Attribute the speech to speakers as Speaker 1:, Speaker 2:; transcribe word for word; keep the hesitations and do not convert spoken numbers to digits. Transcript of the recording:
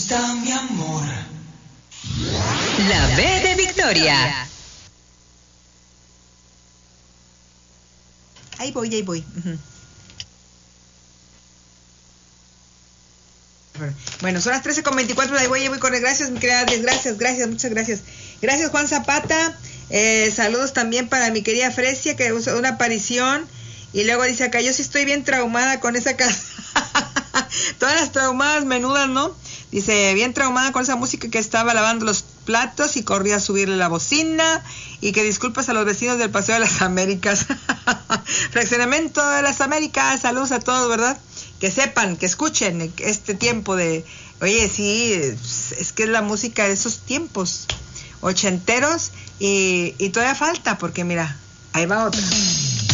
Speaker 1: está mi amor?
Speaker 2: La B de Victoria.
Speaker 3: Ahí voy, ahí voy. Uh-huh. Bueno, son las trece con veinticuatro, ahí voy, ahí voy con el gracias, mi querida Adri, gracias, gracias, muchas gracias. Gracias, Juan Zapata. Eh, saludos también para mi querida Fresia, que usa una aparición. Y luego dice acá, yo sí estoy bien traumada con esa casa. Todas las traumadas menudas, ¿no? Dice, bien traumada con esa música, que estaba lavando los platos y corría a subirle la bocina, y que disculpas a los vecinos del Paseo de las Américas. Fraccionamiento de las Américas, saludos a todos, ¿verdad? Que sepan, que escuchen este tiempo de... Oye, sí, es, es que es la música de esos tiempos ochenteros, y, y todavía falta, porque mira, ahí va otra.